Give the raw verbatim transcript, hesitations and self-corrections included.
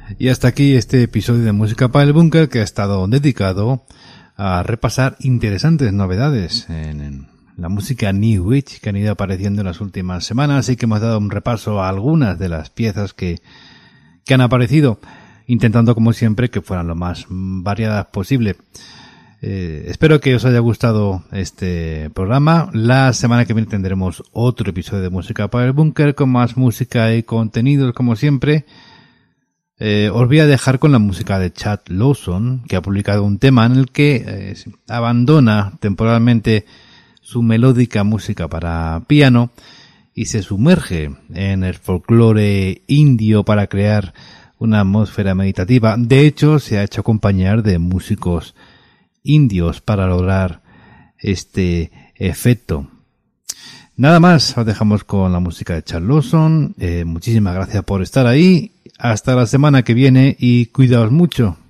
Y hasta aquí este episodio de Música para el Búnker, que ha estado dedicado a repasar interesantes novedades en, en la música New Age que han ido apareciendo en las últimas semanas. Así que hemos dado un repaso a algunas de las piezas que, que han aparecido, intentando como siempre que fueran lo más variadas posible. Eh, espero que os haya gustado este programa. La semana que viene tendremos otro episodio de Música para el Búnker con más música y contenidos como siempre. Eh, os voy a dejar con la música de Chad Lawson, que ha publicado un tema en el que eh, abandona temporalmente su melódica música para piano y se sumerge en el folclore indio para crear una atmósfera meditativa. De hecho, se ha hecho acompañar de músicos indios para lograr este efecto. Nada más, os dejamos con la música de Chad Lawson. Eh, muchísimas gracias por estar ahí. Hasta la semana que viene y cuidaos mucho.